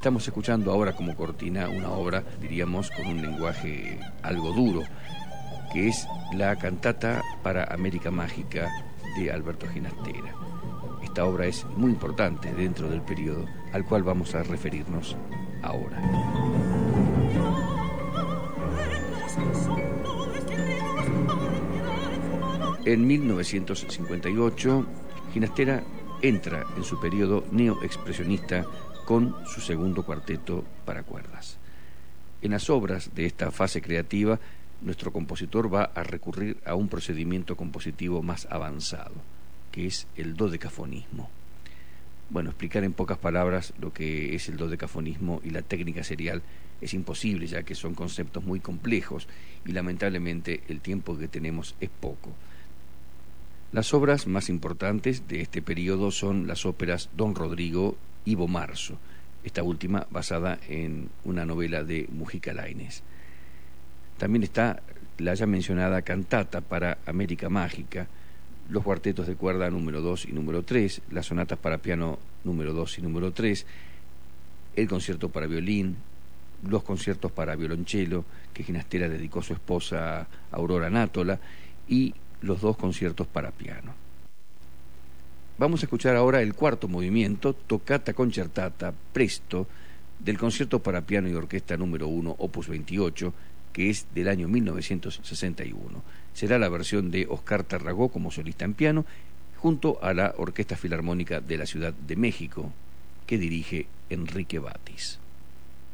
Estamos escuchando ahora como cortina una obra, diríamos, con un lenguaje algo duro, que es la cantata para América Mágica de Alberto Ginastera. Esta obra es muy importante dentro del periodo al cual vamos a referirnos ahora. En 1958, Ginastera entra en su periodo neoexpresionista con su segundo cuarteto para cuerdas. En las obras de esta fase creativa, nuestro compositor va a recurrir a un procedimiento compositivo más avanzado, que es el dodecafonismo. Bueno, explicar en pocas palabras lo que es el dodecafonismo y la técnica serial es imposible, ya que son conceptos muy complejos y lamentablemente el tiempo que tenemos es poco. Las obras más importantes de este periodo son las óperas Don Rodrigo y Bomarzo, esta última basada en una novela de Mujica Lainez. También está la ya mencionada cantata para América Mágica, los cuartetos de cuerda número 2 y número 3, las sonatas para piano número 2 y número 3, el concierto para violín, los conciertos para violonchelo que Ginastera dedicó a su esposa Aurora Nátola y los dos conciertos para piano. Vamos a escuchar ahora el cuarto movimiento, Toccata Concertata, Presto, del concierto para piano y orquesta número 1, opus 28, que es del año 1961. Será la versión de Oscar Tarragó como solista en piano, junto a la Orquesta Filarmónica de la Ciudad de México, que dirige Enrique Batis.